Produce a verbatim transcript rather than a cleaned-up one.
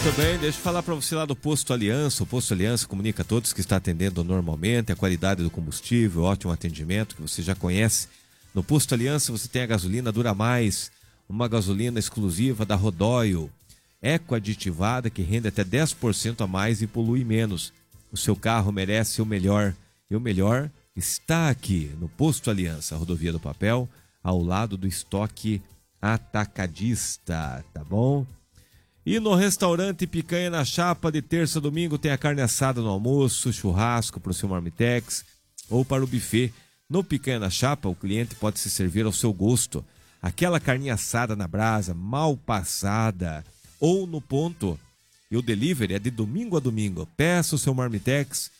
Muito bem, deixa eu falar para você lá do Posto Aliança. O Posto Aliança comunica a todos que está atendendo normalmente, a qualidade do combustível, ótimo atendimento que você já conhece. No Posto Aliança você tem a gasolina Dura Mais, uma gasolina exclusiva da Rodóio, eco-aditivada que rende até dez por cento a mais e polui menos. O seu carro merece o melhor, e o melhor está aqui no Posto Aliança, Rodovia do Papel, ao lado do estoque atacadista, tá bom? E no restaurante Picanha na Chapa, de terça a domingo, tem a carne assada no almoço, churrasco para o seu marmitex ou para o buffet. No Picanha na Chapa, o cliente pode se servir ao seu gosto. Aquela carninha assada na brasa, mal passada ou no ponto. E o delivery é de domingo a domingo. Peça o seu marmitex